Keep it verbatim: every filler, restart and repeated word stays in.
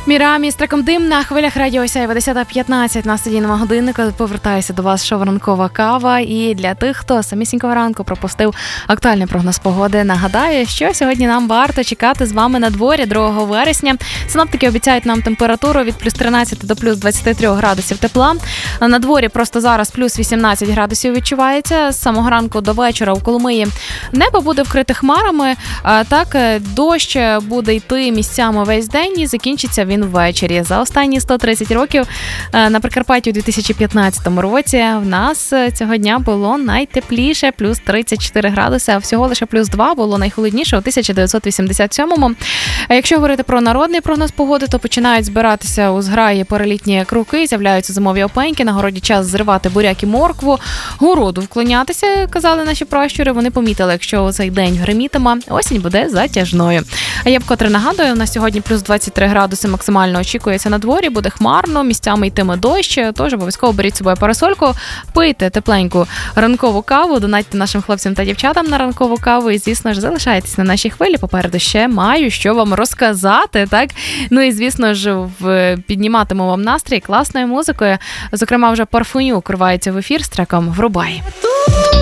Мірамі з треком «Дим» на хвилях Радіо Сяйва десята п'ятнадцять на студійному годиннику. Повертаюся до вас шоу «Ранкова кава». І для тих, хто самісінького ранку пропустив актуальний прогноз погоди, нагадаю, що сьогодні нам варто чекати з вами на дворі другого вересня. Синоптики обіцяють нам температуру від плюс тринадцять до плюс двадцять три градусів тепла. На дворі просто зараз плюс вісімнадцять градусів відчувається. З самого ранку до вечора у Коломиї небо буде вкрите хмарами. А так, дощ буде йти місцями весь день і закінчиться він ввечері. За останні сто тридцять років на Прикарпатті у дві тисячі п'ятнадцятому році в нас цього дня було найтепліше, плюс тридцять чотири градуси, а всього лише плюс два було найхолодніше у тисяча дев'ятсот вісімдесят сьомому. А якщо говорити про народний прогноз погоди, то починають збиратися у зграї перелітні круки, з'являються зимові опеньки, на городі час зривати буряк і моркву, городу вклонятися, казали наші пращури. Вони помітили, якщо у цей день гримітиме, осінь буде затяжною. А я вкотре нагадую, у нас сьогодні плюс двадцять три градуси максимально очікується на дворі, буде хмарно, місцями йтиме дощ, тож обов'язково беріть з собою парасольку, пийте тепленьку ранкову каву, донатьте нашим хлопцям та дівчатам на ранкову каву і, звісно ж, залишайтесь на нашій хвилі, попереду ще маю що вам розказати, так? Ну і, звісно ж, в... підніматиму вам настрій класною музикою, зокрема вже Парфунюк рвається в ефір з треком «Врубай».